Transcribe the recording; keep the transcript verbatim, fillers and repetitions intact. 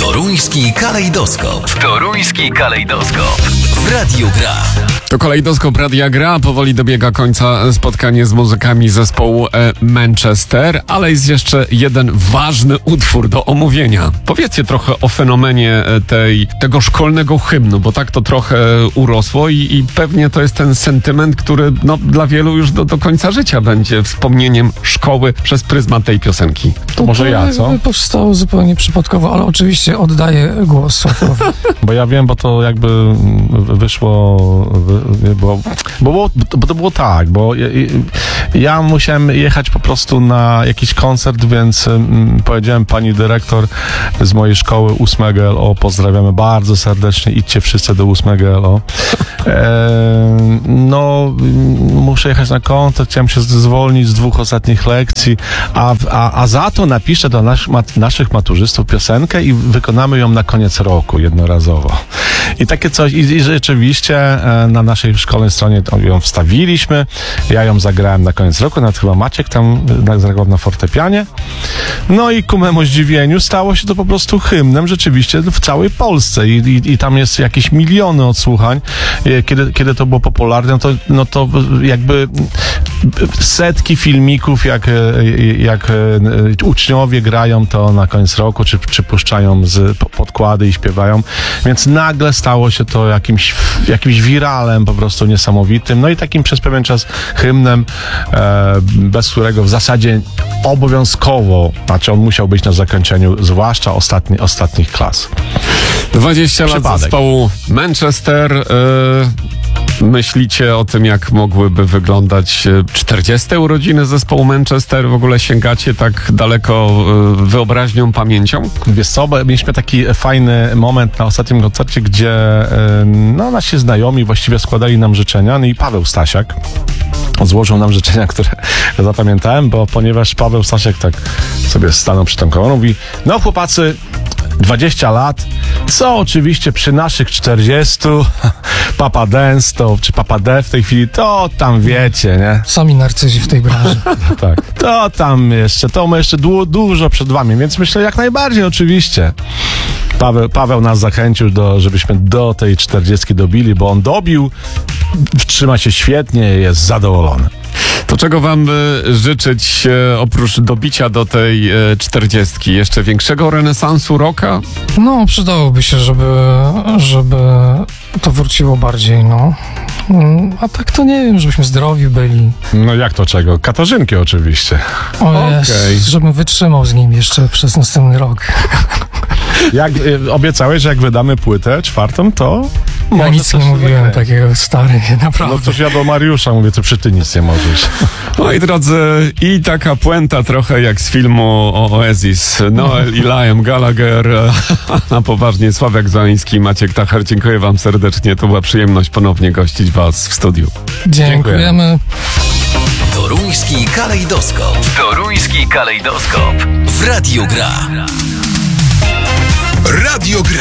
Toruński kalejdoskop. Toruński kalejdoskop. W Radiu Gra. To kalejdoskop Radia Gra. Powoli dobiega końca spotkanie z muzykami zespołu e, Manchester, ale jest jeszcze jeden ważny utwór do omówienia. Powiedzcie trochę o fenomenie tej, tego szkolnego hymnu, bo tak to trochę urosło i, i pewnie to jest ten sentyment, który no, dla wielu już do, do końca życia będzie wspomnieniem szkoły przez pryzmat tej piosenki. To może ja, co? Powstało zupełnie przypadkowo, ale oczywiście oddaję głos Sławowi. Bo ja wiem, bo to jakby wyszło, bo, bo, było, bo to było tak, bo ja, ja musiałem jechać po prostu na jakiś koncert, więc um, powiedziałem pani dyrektor z mojej szkoły ósmego L O, pozdrawiamy bardzo serdecznie, idźcie wszyscy do ósmego L O. E, no, muszę jechać na koncert, chciałem się zwolnić z dwóch ostatnich lekcji, a, a, a za to napiszę do nas, mat, naszych maturzystów piosenkę i wykonamy ją na koniec roku, jednorazowo. I takie coś, i, i rzeczywiście e, na naszej szkolnej stronie ją wstawiliśmy, ja ją zagrałem na koniec roku, nawet chyba Maciek tam zagrał na fortepianie. No i ku memu zdziwieniu stało się to po prostu hymnem rzeczywiście w całej Polsce i, i, i tam jest jakieś miliony odsłuchań. Kiedy, kiedy to było popularne, no to, no to jakby setki filmików, jak, jak uczniowie grają to na koniec roku, czy, czy puszczają z podkłady i śpiewają, więc nagle stało się to jakimś, jakimś wiralem po prostu niesamowitym, no i takim przez pewien czas hymnem, e, bez którego w zasadzie obowiązkowo, znaczy on musiał być na zakończeniu, zwłaszcza ostatni, ostatnich klas. dwadzieścia lat Przypadek. Zespołu Manchester. Yy, myślicie o tym, jak mogłyby wyglądać czterdzieste urodziny zespołu Manchester? W ogóle sięgacie tak daleko yy, wyobraźnią, pamięcią? Wiesz co, bo mieliśmy taki fajny moment na ostatnim koncercie, gdzie yy, no, nasi znajomi właściwie składali nam życzenia, no i Paweł Stasiak złożył nam życzenia, które zapamiętałem, bo ponieważ Paweł Stasiak tak sobie stanął przy tym koło, mówi: no chłopacy, dwadzieścia lat, co oczywiście przy naszych czterdziestu, Papa Dance to, czy Papa D w tej chwili, to tam wiecie, nie? Sami narcyzi w tej branży. Tak. To tam jeszcze, to my jeszcze du- dużo przed wami, więc myślę, jak najbardziej oczywiście. Paweł, Paweł nas zachęcił, do, żebyśmy do tej czterdziestki dobili, bo on dobił, trzyma się świetnie, jest zadowolony. To czego wam y, życzyć e, oprócz dobicia do tej e, czterdziestki? Jeszcze większego renesansu rocka? No, przydałoby się, żeby, żeby to wróciło bardziej, no. A tak to nie wiem, żebyśmy zdrowi byli. No jak to czego? Katarzynki oczywiście. O Okej. jest, żebym wytrzymał z nim jeszcze przez następny rok. Jak y, obiecałeś, że jak wydamy płytę czwartą, to Ja może nic coś nie się mówiłem zakręci. takiego, stary, naprawdę. No cóż, ja do Mariusza mówię, to przy ty nic nie możesz. Moi drodzy, i taka puenta trochę jak z filmu o Oasis. Noel i Liam Gallagher, na poważnie Sławek Załęcki i Maciek Tacher. Dziękuję wam serdecznie. To była przyjemność ponownie gościć was w studiu. Dziękujemy. Toruński kalejdoskop. Toruński kalejdoskop. W Radiu Gra. Radio Gra.